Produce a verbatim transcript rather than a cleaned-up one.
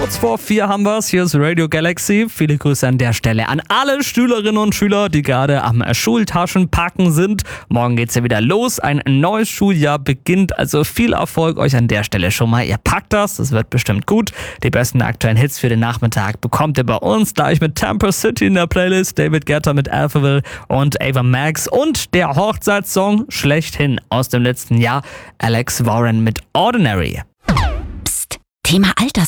Kurz vor vier haben wir's. Hier ist Radio Galaxy. Viele Grüße an der Stelle an alle Schülerinnen und Schüler, die gerade am Schultaschenpacken sind. Morgen geht's ja wieder los. Ein neues Schuljahr beginnt. Also viel Erfolg euch an der Stelle schon mal. Ihr packt das. Das wird bestimmt gut. Die besten aktuellen Hits für den Nachmittag bekommt ihr bei uns. Gleich mit Tampa City in der Playlist. David Guetta mit Alphaville und Ava Max. Und der Hochzeitssong schlechthin aus dem letzten Jahr. Alex Warren mit Ordinary. Psst, Thema Alters.